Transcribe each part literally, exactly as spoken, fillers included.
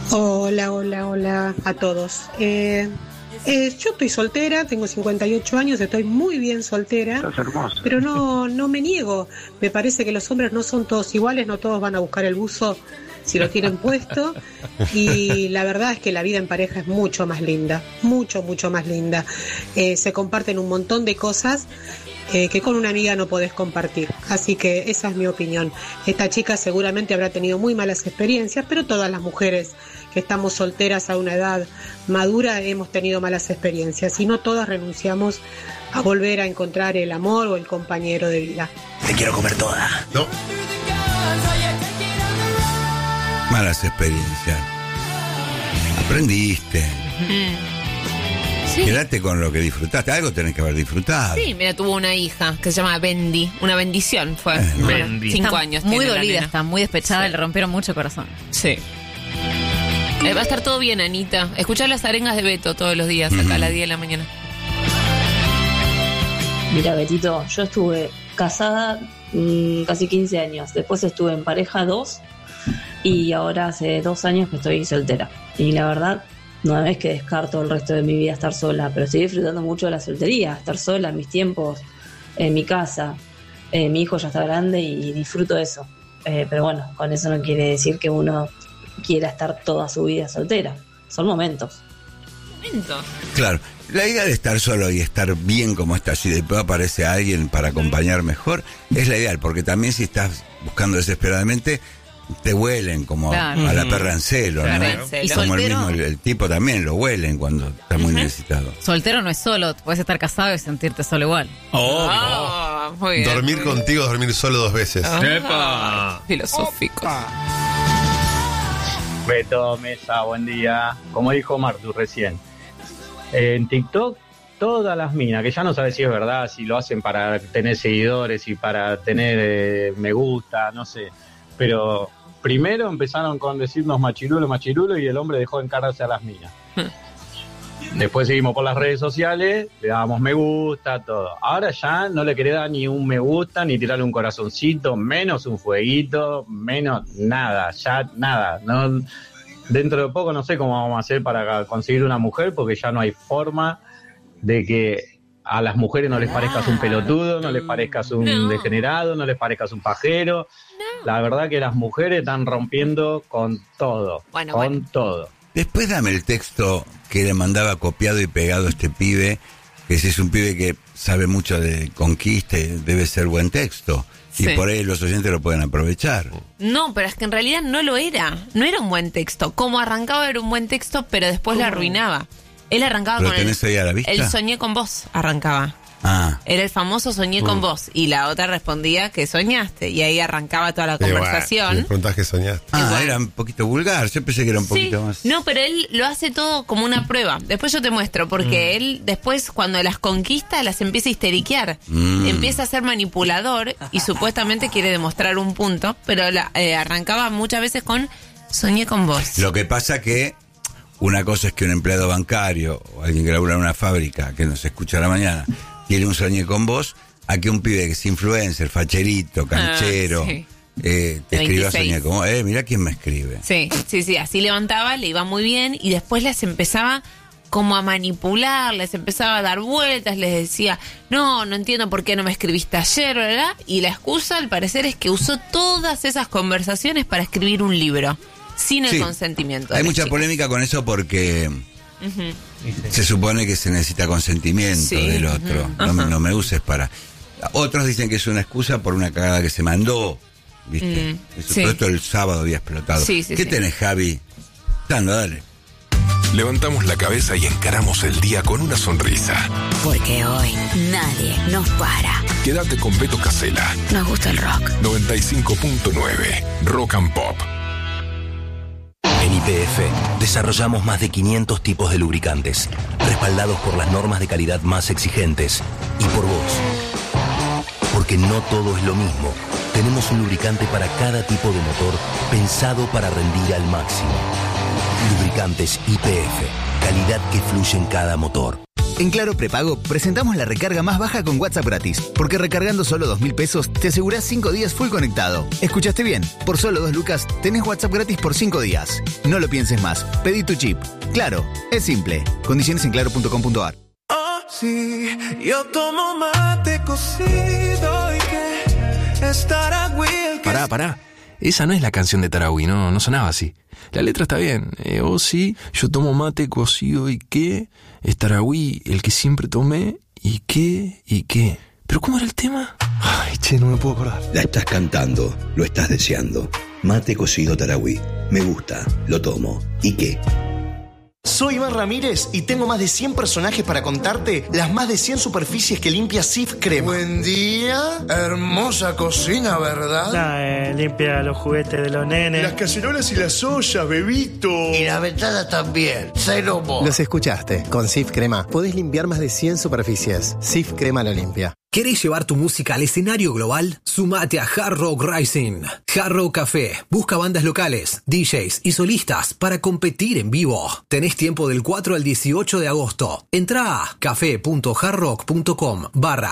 Hola, hola, hola a todos. Eh, eh, yo estoy soltera, tengo cincuenta y ocho años, estoy muy bien soltera. Estás hermosa. Pero no, no me niego. Me parece que los hombres no son todos iguales, no todos van a buscar el buzo si lo tienen puesto. Y la verdad es que la vida en pareja es mucho más linda, mucho, mucho más linda. Eh, se comparten un montón de cosas Eh, que con una amiga no podés compartir. Así que esa es mi opinión. Esta chica seguramente habrá tenido muy malas experiencias, pero todas las mujeres que estamos solteras a una edad madura hemos tenido malas experiencias y no todas renunciamos a volver a encontrar el amor o el compañero de vida. Te quiero comer toda. No. Malas experiencias. Aprendiste. Mm. Sí. Quédate con lo que disfrutaste. Algo tenés que haber disfrutado. Sí, mira, tuvo una hija que se llama Bendy. Una bendición fue. Eh, Bueno, Bendy. cinco Está años. muy tiene la dolida, nena. está muy despechada, Sí. le rompieron mucho corazón. Sí. Eh, va a estar todo bien, Anita. Escuchá las arengas de Beto todos los días, acá a las diez de la mañana. Mira, Betito, yo estuve casada mmm, casi quince años. Después estuve en pareja dos y ahora hace dos años que estoy soltera. Y la verdad, no es que descarto el resto de mi vida estar sola, pero estoy disfrutando mucho de la soltería, estar sola, mis tiempos, en mi casa. Eh, mi hijo ya está grande y disfruto de eso. Eh, pero bueno, con eso no quiere decir que uno quiera estar toda su vida soltera. Son momentos. Momento. Claro. La idea de estar solo y estar bien como estás y después aparece alguien para acompañar mejor es la ideal, porque también si estás buscando desesperadamente te huelen como Claro. a la perra en celo, Claro. ¿no? En celo. Y Como el soltero, mismo el, el tipo también lo huelen cuando está muy necesitado. soltero no es solo, puedes estar casado y sentirte solo igual. Obvio. Ah, muy bien. Dormir muy bien. contigo, dormir solo dos veces. Ah, filosófico. Beto, Mesa, buen día. Como dijo Martu recién, en TikTok todas las minas, que ya no sabes si es verdad, si lo hacen para tener seguidores y para tener eh, me gusta, no sé. Pero primero empezaron con decirnos machirulo, machirulo y el hombre dejó de encararse a las minas. Después seguimos por las redes sociales, le dábamos me gusta, todo. Ahora ya no le querés dar ni un me gusta, ni tirarle un corazoncito, menos un fueguito, menos nada, ya nada. No, dentro de poco no sé cómo vamos a hacer para conseguir una mujer, porque ya no hay forma de que a las mujeres no les parezcas un pelotudo, no les parezcas un No. degenerado, no les parezcas un pajero. La verdad que las mujeres están rompiendo con todo, Bueno, con bueno. todo. Después dame el texto que le mandaba copiado y pegado a este pibe, que si es un pibe que sabe mucho de conquista, debe ser buen texto. Y Sí. por ahí los oyentes lo pueden aprovechar. No, pero es que en realidad no lo era. No era un buen texto. Como arrancaba era un buen texto, pero después lo arruinaba. Él arrancaba ¿Lo con el, tenés ahí a la vista? el soñé con vos, arrancaba. Ah, Era el famoso soñé con vos. Y la otra respondía que soñaste. Y ahí arrancaba toda la Y bueno, conversación. me preguntás que soñaste. ah Igual. era un poquito vulgar. Yo pensé que era un Sí. poquito más. No, pero él lo hace todo como una prueba. Después yo te muestro, porque él después cuando las conquista las empieza a histeriquear. Mm. Empieza a ser manipulador y supuestamente quiere demostrar un punto, pero la, eh, arrancaba muchas veces con soñé con vos. Lo que pasa que una cosa es que un empleado bancario o alguien que labura en una fábrica que nos escucha a la mañana tiene un soñé con vos, a que un pibe que es influencer, facherito, canchero, Ah, sí. eh, te De escriba veintiséis. soñé con vos. Eh, mirá quién me escribe. Sí, sí, sí, así levantaba, le iba muy bien y después les empezaba como a manipular, les empezaba a dar vueltas, les decía, no, no entiendo por qué no me escribiste ayer, ¿verdad? Y la excusa, al parecer, es que usó todas esas conversaciones para escribir un libro, sin el Sí. consentimiento. Hay de las mucha chicas. polémica con eso porque Ujú. se supone que se necesita consentimiento Sí, del ujú. otro. No, Ajá. no me uses para... Otros dicen que es una excusa por una cagada que se mandó, ¿viste? Mm, Eso, sí. todo esto el sábado había explotado. Sí, sí, ¿Qué sí. tenés, Javi? Dando, dale. Levantamos la cabeza y encaramos el día con una sonrisa. Porque hoy nadie nos para. Quédate con Beto Casella. Nos gusta el rock. noventa y cinco punto nueve Rock and Pop. En Y P F desarrollamos más de quinientos tipos de lubricantes, respaldados por las normas de calidad más exigentes y por vos. Porque no todo es lo mismo. Tenemos un lubricante para cada tipo de motor pensado para rendir al máximo. Lubricantes Y P F, calidad que fluye en cada motor. En Claro Prepago presentamos la recarga más baja con WhatsApp gratis, porque recargando solo dos mil pesos te asegurás cinco días full conectado. ¿Escuchaste bien? Por solo dos lucas tenés WhatsApp gratis por cinco días. No lo pienses más, pedí tu chip. Claro, es simple. Condiciones en claro punto com punto a r. Oh, sí, yo tomo mate cocido y que es Tarahui el que... Pará, pará. Esa no es la canción de Tarahui, no, no sonaba así. La letra está bien. Eh, oh, sí, yo tomo mate cocido y qué. Es Tarahui el que siempre tomé y qué, y qué. ¿Pero cómo era el tema? Ay, che, no me puedo acordar. La estás cantando, lo estás deseando. Mate cocido Tarahui. Me gusta, lo tomo. ¿Y qué? Soy Iván Ramírez y tengo más de cien personajes para contarte las más de cien superficies que limpia Cif Crema. Buen día, hermosa cocina, ¿verdad? Nah, eh, limpia los juguetes de los nenes. Las cacerolas y las ollas, bebito. Y la ventana también, cero mo. Los escuchaste, con Cif Crema podés limpiar más de cien superficies. Cif Crema lo limpia. ¿Querés llevar tu música al escenario global? Sumate a Hard Rock Rising. Hard Rock Café busca bandas locales, D Js y solistas para competir en vivo. Tenés tiempo del cuatro al dieciocho de agosto. Entrá a café.hardrock.com barra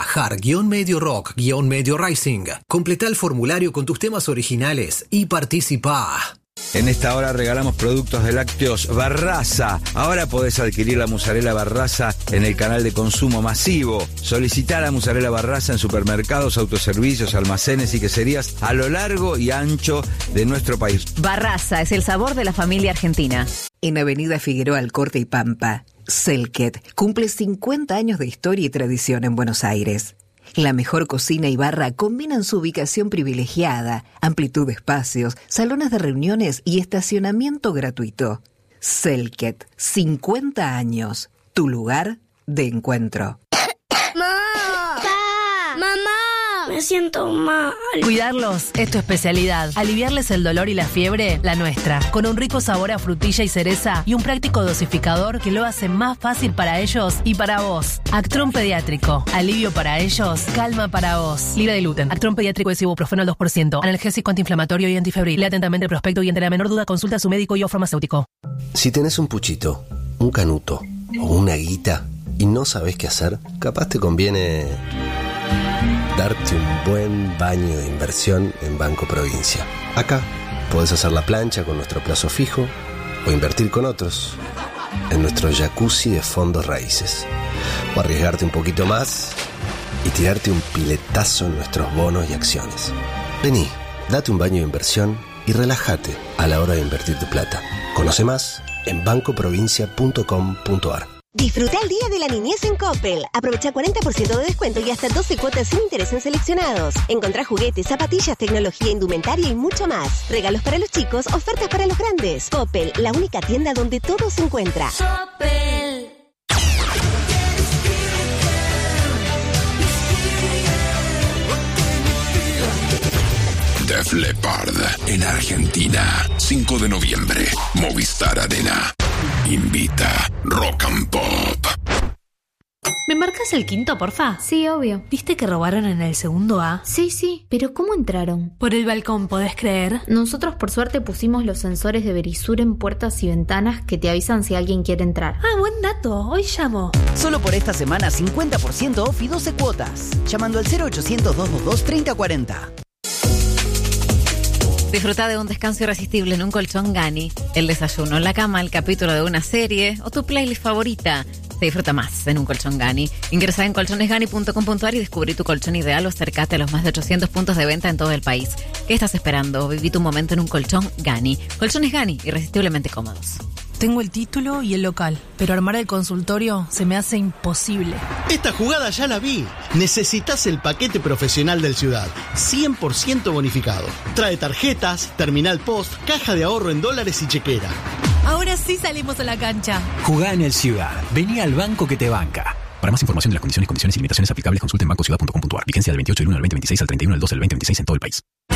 hard-medio-rock-medio-rising. Completá el formulario con tus temas originales y participá. En esta hora regalamos productos de lácteos Barraza. Ahora podés adquirir la mozzarella Barraza en el canal de consumo masivo. Solicitá la mozzarella Barraza en supermercados, autoservicios, almacenes y queserías a lo largo y ancho de nuestro país. Barraza es el sabor de la familia argentina. En Avenida Figueroa Alcorte y Pampa, Selket cumple cincuenta años de historia y tradición en Buenos Aires. La mejor cocina y barra combinan su ubicación privilegiada, amplitud de espacios, salones de reuniones y estacionamiento gratuito. Selket, cincuenta años, tu lugar de encuentro. ¡Mamá! ¡Pa! ¡Mamá! Me siento mal. Cuidarlos es tu especialidad. Aliviarles el dolor y la fiebre, la nuestra. Con un rico sabor a frutilla y cereza y un práctico dosificador que lo hace más fácil para ellos y para vos. Actron Pediátrico. Alivio para ellos, calma para vos. Libre de gluten. Actron Pediátrico es ibuprofeno al dos por ciento. Analgésico, antiinflamatorio y antifebril. Lee atentamente el prospecto y ante la menor duda consulta a su médico y o farmacéutico. Si tenés un puchito, un canuto o una guita y no sabés qué hacer, capaz te conviene darte un buen baño de inversión en Banco Provincia. Acá podés hacer la plancha con nuestro plazo fijo o invertir con otros en nuestro jacuzzi de fondos raíces. O arriesgarte un poquito más y tirarte un piletazo en nuestros bonos y acciones. Vení, date un baño de inversión y relájate a la hora de invertir tu plata. Conoce más en banco provincia punto com punto a r. Disfruta el Día de la Niñez en Coppel. Aprovecha cuarenta por ciento de descuento y hasta doce cuotas sin interés en seleccionados. Encontrá juguetes, zapatillas, tecnología, indumentaria y mucho más. Regalos para los chicos, ofertas para los grandes. Coppel, la única tienda donde todo se encuentra. Coppel. Def Leppard en Argentina, cinco de noviembre, Movistar Arena. Invita Rock and Pop. ¿Me marcas el quinto, porfa? Sí, obvio. ¿Viste que robaron en el segundo A? Sí, sí. ¿Pero cómo entraron? Por el balcón, ¿podés creer? Nosotros por suerte pusimos los sensores de Verisur en puertas y ventanas que te avisan si alguien quiere entrar. Ah, buen dato. Hoy llamo. Solo por esta semana cincuenta por ciento off y doce cuotas. Llamando al cero ochocientos, doscientos veintidós, treinta cuarenta. Disfruta de un descanso irresistible en un colchón Gani, el desayuno, la cama, el capítulo de una serie o tu playlist favorita. Se disfruta más en un colchón Gani. Ingresa en colchones gani punto com punto a r y descubrí tu colchón ideal o acércate a los más de ochocientos puntos de venta en todo el país. ¿Qué estás esperando? Viví tu momento en un colchón Gani. Colchones Gani, irresistiblemente cómodos. Tengo el título y el local, pero armar el consultorio se me hace imposible. Esta jugada ya la vi. Necesitas el paquete profesional del Ciudad, cien por ciento bonificado. Trae tarjetas, terminal post, caja de ahorro en dólares y chequera. Ahora sí salimos a la cancha. Jugá en el Ciudad. Vení al banco que te banca. Para más información de las condiciones, condiciones y limitaciones aplicables, consulte en banco ciudad punto com punto a r. Vigencia del veintiocho del uno al veinte veintiséis al treinta y uno del doce del veinte veintiséis en todo el país.